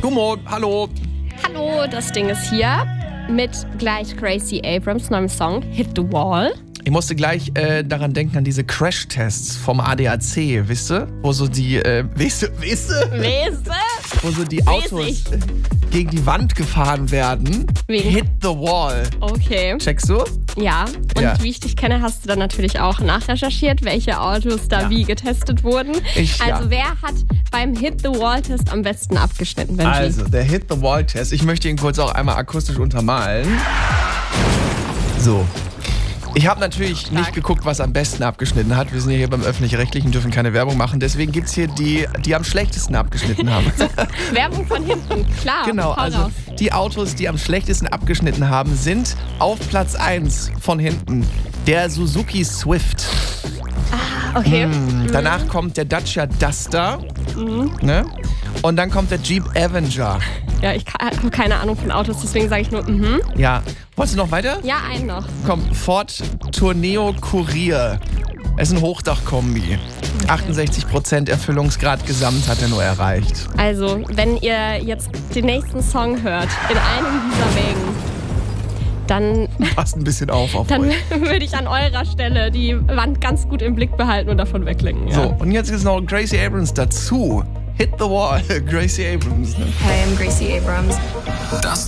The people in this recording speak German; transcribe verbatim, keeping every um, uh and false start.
Gummo, hallo. Hallo, das Ding ist hier mit gleich Gracie Abrams neuem Song Hit the Wall. Ich musste gleich äh, daran denken, an diese Crash-Tests vom A D A C, wisst ihr? Wo so die, äh, wisst ihr, wisst ihr? Weißt du? Wo so die Autos ich. gegen die Wand gefahren werden. Wegen? Hit the Wall. Okay. Checkst du? Ja, und Ja. wie ich dich kenne, hast du dann natürlich auch nachrecherchiert, welche Autos da Ja. wie getestet wurden. Ich, also ja. wer hat beim Hit the Wall-Test am besten abgeschnitten, Benji? Also, der Hit the Wall-Test. Ich möchte ihn kurz auch einmal akustisch untermalen. So. Ich habe natürlich nicht geguckt, was am besten abgeschnitten hat. Wir sind ja hier beim Öffentlich-Rechtlichen, dürfen keine Werbung machen. Deswegen gibt's hier die, die am schlechtesten abgeschnitten haben. Werbung von hinten, klar. Genau, hau also raus. die Autos, die am schlechtesten abgeschnitten haben, sind auf Platz eins von hinten der Suzuki Swift. Okay. Hm, danach kommt der Dacia Duster. Ne? Und dann kommt der Jeep Avenger. Ja, ich habe keine Ahnung von Autos, deswegen sage ich nur, mhm. Ja. Wolltest du noch weiter? Ja, einen noch. Komm, Ford Tourneo Courier. Es ist ein Hochdachkombi. achtundsechzig Prozent Erfüllungsgrad gesamt hat er nur erreicht. Also, wenn ihr jetzt den nächsten Song hört, in einem dieser Wägen, dann, Passt ein bisschen auf auf dann euch. würde ich an eurer Stelle die Wand ganz gut im Blick behalten und davon weglenken. Ja. So, und jetzt ist noch Gracie Abrams dazu. Hit the Wall, Gracie Abrams. Hi, I'm Gracie Abrams. Das